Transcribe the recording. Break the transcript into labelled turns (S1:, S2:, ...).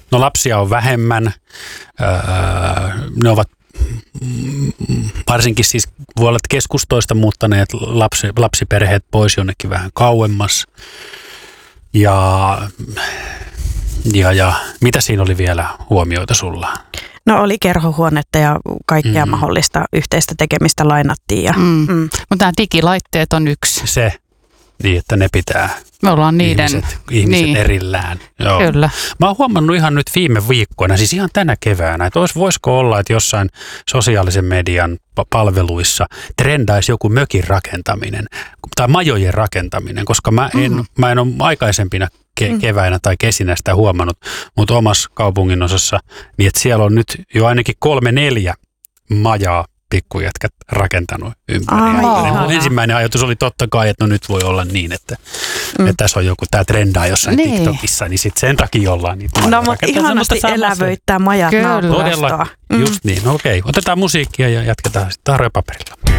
S1: No lapsia on vähemmän, ne ovat varsinkin siis voi olla, että keskustoista muuttaneet lapsiperheet pois jonnekin vähän kauemmas. Ja mitä siinä oli vielä huomioita sulla?
S2: No oli kerhohuonetta ja kaikkea mahdollista yhteistä tekemistä lainattiin.
S3: Mutta nämä digilaitteet on yksi.
S1: Se, niin että ne pitää
S3: Me ollaan
S1: ihmiset erillään. Joo.
S3: Kyllä.
S1: Mä oon huomannut ihan nyt viime viikkoina, siis ihan tänä keväänä, että voisiko olla, että jossain sosiaalisen median palveluissa trendaisi joku mökin rakentaminen tai majojen rakentaminen, koska mä en ole aikaisempina keväinä tai kesinä sitä huomannut, mutta omassa kaupungin osassa, niin että siellä on nyt jo ainakin 3-4 majaa pikkujätkät rakentanut ympäri. Ensimmäinen ajatus oli totta kai, että no nyt voi olla niin, että tässä on joku, tämä trendaa jossain TikTokissa, niin sitten sen takia ollaan niitä.
S2: No mutta ihanasti elävöittää majat naapurasta.
S1: Todella, just niin. Okei, otetaan musiikkia ja jatketaan sitten tarjopaperilla.